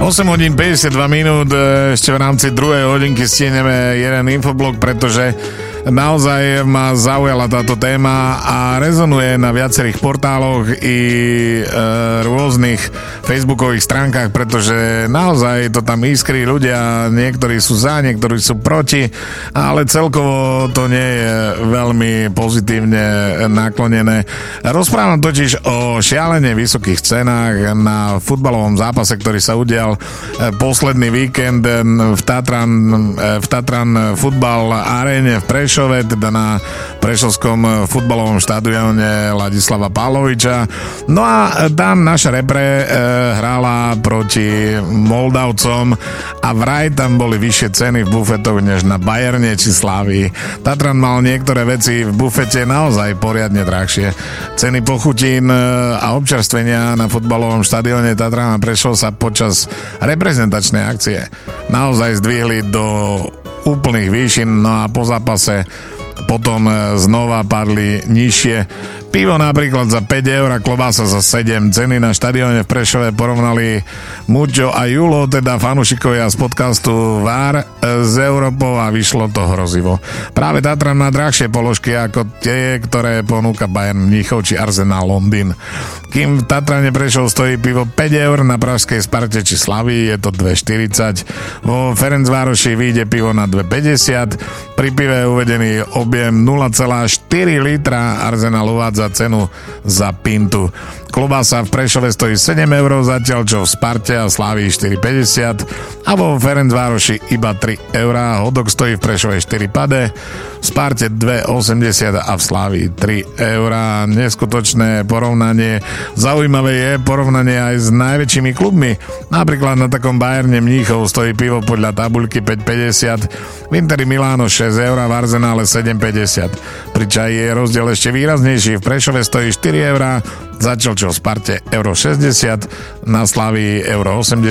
8 hodín 52 minút, ešte v rámci druhej hodinky stihneme jeden infoblog, pretože naozaj ma zaujala táto téma a rezonuje na viacerých portáloch i rôznych facebookových stránkach, pretože naozaj to tam iskrí ľudia, niektorí sú za, niektorí sú proti, ale celkovo to nie je veľmi pozitívne naklonené. Rozprávam totiž o šialene vysokých cenách na futbalovom zápase, ktorý sa udial posledný víkend v Tatran Futbal Aréne v Prešove, teda na prešovskom futbalovom štadióne Ladislava Páloviča. No a tam naša repre hrála proti Moldavcom a vraj tam boli vyššie ceny v bufetoch než na Bayerne či Slavii. Tatran mal niektoré veci v bufete naozaj poriadne drahšie. Ceny pochutín a občerstvenia na futbalovom štadióne Tatran a Prešov sa počas reprezentačnej akcie naozaj zdvihli do úplných výšin, no a po zápase potom znova padli nižšie. Pivo napríklad za 5 eur a klobása za 7. Ceny na štadióne v Prešove porovnali Muťo a Julo, teda fanúšikovia z podcastu VAR z Európou, a vyšlo to hrozivo. Práve Tatran má drahšie položky ako tie, ktoré ponúka Bayern Mníchov či Arsenal Londýn. Kým v Tatrane Prešov stojí pivo 5 eur, na pražskej Sparte či Slavii je to 2,40. Vo Ferencvároši vyjde pivo na 2,50. Pri pive je uvedený objem 0,4 litra. Arsenal uvádza cenu za pintu. Klobása v Prešove stojí 7 eur, zatiaľ čo v Sparte a Slávii 4,50 a vo Ferencvároši iba 3 eur. Hodok stojí v Prešove 4 pade, v Sparte 2,80 a v Slávii 3 eur. Neskutočné porovnanie. Zaujímavé je porovnanie aj s najväčšími klubmi. Napríklad na takom Bayerne Mníchov stojí pivo podľa tabuľky 5,50, v Interi Miláno 6 eur, v Arsenále 7,50. Pri čaji je rozdiel ešte výraznejší. V Prešove stojí 4 eur, zatiaľ čo v Sparte euro 60, na Slavii euro 80